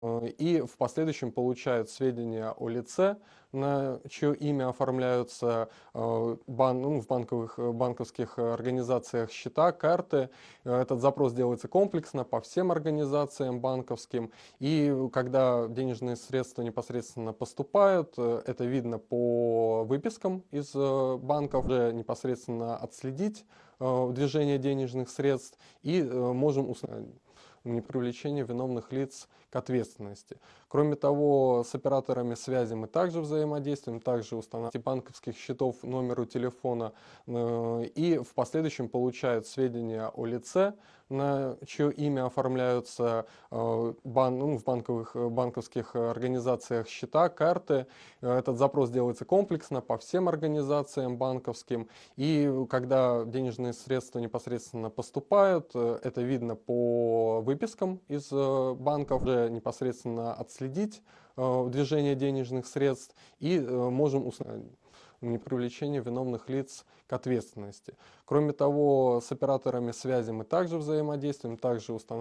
и в последующем получают сведения о лице, на чье имя оформляются в банковских организациях счета, карты. Этот запрос делается комплексно по всем организациям банковским. И когда денежные средства непосредственно поступают, это видно по выпискам из банков, уже непосредственно отследить движение денежных средств и можем установить непривлечение виновных лиц к ответственности. Кроме того, с операторами связи мы также взаимодействуем, также устанавливаем банковских счетов номеру телефона и в последующем получают сведения о лице, на чье имя оформляются в банковских организациях счета, карты. Этот запрос делается комплексно по всем организациям банковским. И когда денежные средства непосредственно поступают, это видно по выпискам из банков, уже непосредственно отследить движение денежных средств и можем установить непривлечение виновных лиц к ответственности. Кроме того, с операторами связи мы также взаимодействуем, также устанавливаем